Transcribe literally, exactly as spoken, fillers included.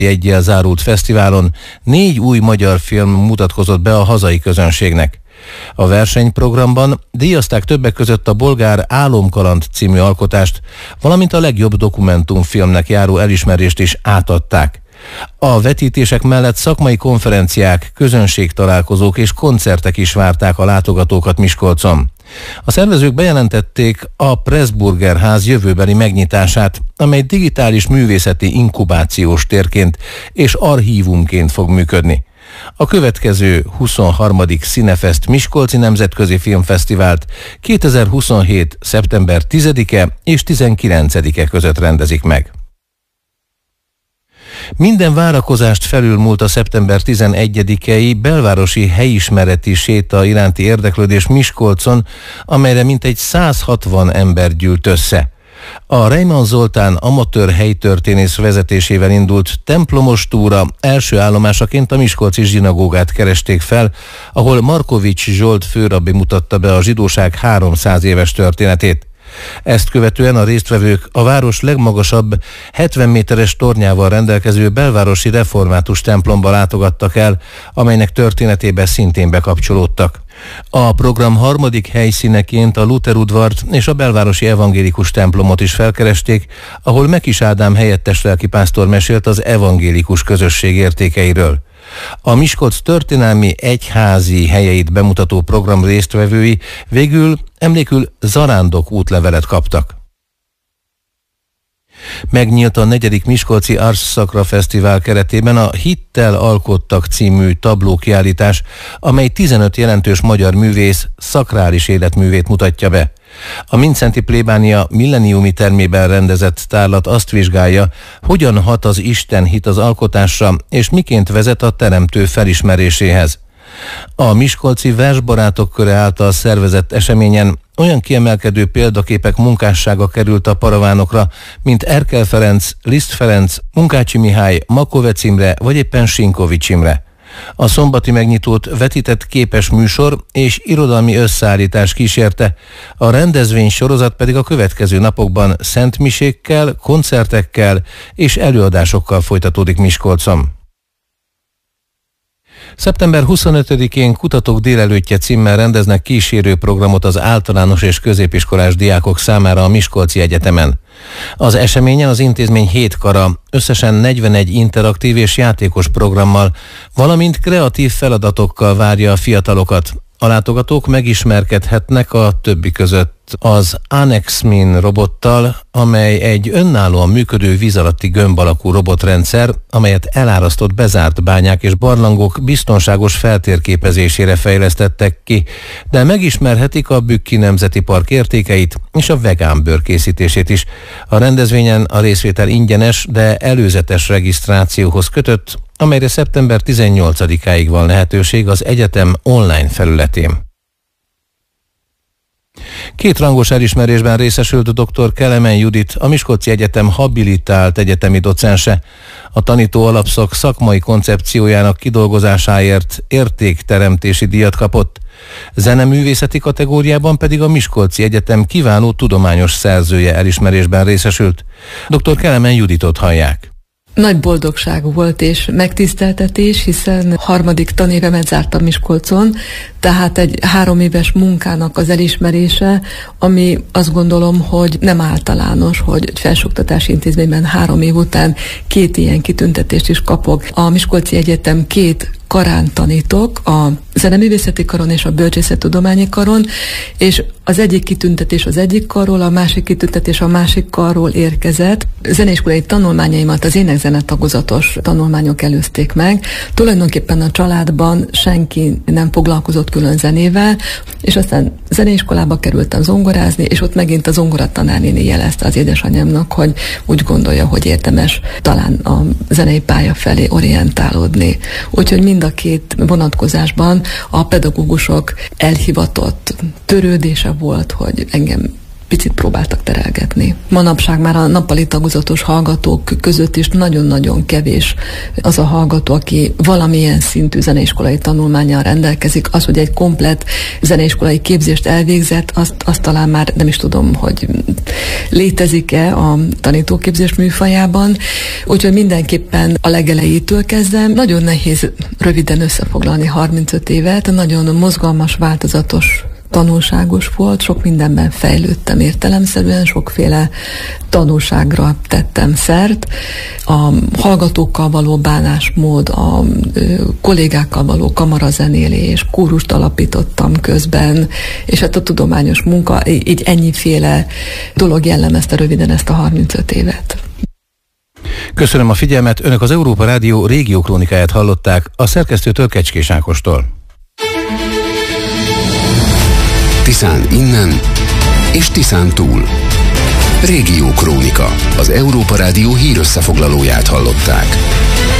jeggyel zárult fesztiválon négy új magyar film mutatkozott be a hazai közönségnek. A versenyprogramban díjazták többek között a bolgár Álomkaland című alkotást, valamint a legjobb dokumentumfilmnek járó elismerést is átadták. A vetítések mellett szakmai konferenciák, közönségtalálkozók és koncertek is várták a látogatókat Miskolcon. A szervezők bejelentették a Pressburger ház jövőbeli megnyitását, amely digitális művészeti inkubációs térként és archívumként fog működni. A következő huszonharmadik Cinefest Miskolci Nemzetközi Filmfesztivált kétezer-huszonhét. szeptember tizedike és tizenkilencedike között rendezik meg. Minden várakozást felülmúlt a szeptember tizenegyedikei belvárosi helyismereti séta iránti érdeklődés Miskolcon, amelyre mintegy száz hatvan ember gyűlt össze. A Reimann Zoltán amatőr helytörténész vezetésével indult templomos túra első állomásaként a miskolci zsinagógát keresték fel, ahol Markovics Zsolt főrabbi mutatta be a zsidóság háromszáz éves történetét. Ezt követően a résztvevők a város legmagasabb hetven méteres tornyával rendelkező belvárosi református templomba látogattak el, amelynek történetébe szintén bekapcsolódtak. A program harmadik helyszíneként a Luther udvart és a belvárosi evangélikus templomot is felkeresték, ahol Mekis Ádám helyettes lelkipásztor mesélt az evangélikus közösség értékeiről. A Miskolc történelmi egyházi helyeit bemutató program résztvevői végül emlékül zarándok útlevelet kaptak. Megnyílt a negyedik Miskolci Ars Sacra Fesztivál keretében a Hittel alkottak című tablókiállítás, amely tizenöt jelentős magyar művész szakrális életművét mutatja be. A Mindszenty plébánia milleniumi termében rendezett tárlat azt vizsgálja, hogyan hat az Isten hit az alkotásra, és miként vezet a teremtő felismeréséhez. A miskolci versbarátok köre által szervezett eseményen olyan kiemelkedő példaképek munkássága került a paravánokra, mint Erkel Ferenc, Liszt Ferenc, Munkácsi Mihály, Makovec Imre vagy éppen Sinkovics Imre. A szombati megnyitót vetített képes műsor és irodalmi összeállítás kísérte, a rendezvény sorozat pedig a következő napokban szentmisékkel, koncertekkel és előadásokkal folytatódik Miskolcon. szeptember huszonötödikén Kutatók délelőttje címmel rendeznek kísérő programot az általános és középiskolás diákok számára a Miskolci Egyetemen. Az eseményen az intézmény hét kara, összesen negyvenegy interaktív és játékos programmal, valamint kreatív feladatokkal várja a fiatalokat. A látogatók megismerkedhetnek a többi között az Anexmin robottal, amely egy önállóan működő víz alatti gömb alakú robotrendszer, amelyet elárasztott bezárt bányák és barlangok biztonságos feltérképezésére fejlesztettek ki, de megismerhetik a Bükki Nemzeti Park értékeit és a vegán bőr készítését is. A rendezvényen a részvétel ingyenes, de előzetes regisztrációhoz kötött, amelyre szeptember tizennyolcadikáig van lehetőség az egyetem online felületén. Két rangos elismerésben részesült dr. Kelemen Judit, a Miskolci Egyetem habilitált egyetemi docense. A tanító alapszak szakmai koncepciójának kidolgozásáért értékteremtési díjat kapott. Zeneművészeti kategóriában pedig a Miskolci Egyetem kiváló tudományos szerzője elismerésben részesült. dr. Kelemen Juditot hallják. Nagy boldogság volt és megtiszteltetés, hiszen harmadik tanévemet zártam Miskolcon, tehát egy három éves munkának az elismerése, ami azt gondolom, hogy nem általános, hogy egy felsőoktatási intézményben három év után két ilyen kitüntetést is kapok. A Miskolci Egyetem két karán tanítok, a zeneművészeti karon és a bölcsészettudományi karon, és az egyik kitüntetés az egyik karról, a másik kitüntetés a másik karról érkezett. Zeneiskolai tanulmányaimat az énekzene tagozatos tanulmányok előzték meg. Tulajdonképpen a családban senki nem foglalkozott külön zenével, és aztán zeneiskolába kerültem zongorázni, és ott megint a zongoratanárnéni jelezte az édesanyámnak, hogy úgy gondolja, hogy érdemes talán a zenei pálya felé orientálódni. Úgyhogy mind a két vonatkozásban a pedagógusok elhivatott törődése volt, hogy engem picit próbáltak terelgetni. Manapság már a nappali tagozatos hallgatók között is nagyon-nagyon kevés az a hallgató, aki valamilyen szintű zeneiskolai tanulmánnyal rendelkezik. Az, hogy egy komplett zeneiskolai képzést elvégzett, azt, azt talán már nem is tudom, hogy létezik-e a tanítóképzés műfajában. Úgyhogy mindenképpen a legelejétől kezdem. Nagyon nehéz röviden összefoglalni harmincöt évet, nagyon mozgalmas, változatos, tanulságos volt, sok mindenben fejlődtem értelemszerűen, sokféle tanulságra tettem szert. A hallgatókkal való bánásmód, a kollégákkal való kamarazenélés, kórust alapítottam közben, és hát a tudományos munka, így ennyiféle dolog jellemezte röviden ezt a harmincöt évet. Köszönöm a figyelmet, Önök az Európa Rádió régiókrónikáját hallották a szerkesztőtől, Kecskés Ákostól. Tiszán innen és Tiszán túl. Régiókrónika, az Európa Rádió hírösszefoglalóját hallották.